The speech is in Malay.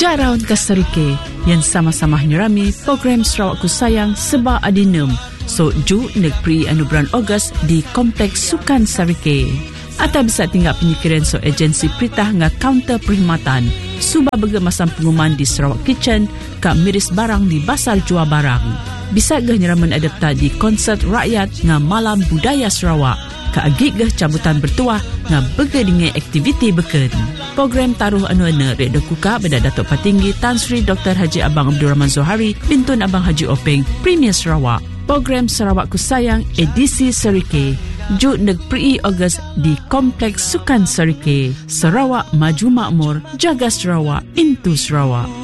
Jaraun Kasarike yang sama-sama nyerami program Sarawak Ku Sayang Seba Adinem. So ju negeri anu bulan Ogos di Kompleks Sukan Sarike. Atau bisa tinggal penyikiran so agensi peritah nga kaunter perkhidmatan. Suba bergemasam pengumuman di Sarawak Kitchen ka miris barang di Basar Jual Barang. Bisa geh nyeraman adapta di konsert rakyat nga Malam Budaya Sarawak. Kaagik geh cabutan bertuah nga bergedingai aktiviti beken. Program taruh anu-anu rek dokuka pada Datuk Patinggi Tan Sri Dr. Haji Abang Abdul Rahman Zohari, Bintun Abang Haji Openg, Premier Sarawak. Program Sarawak Ku Sayang edisi Sarike. Jut neg Pri Ogos di Kompleks Sukan Sarike. Sarawak Maju Makmur, jaga Sarawak, into Sarawak.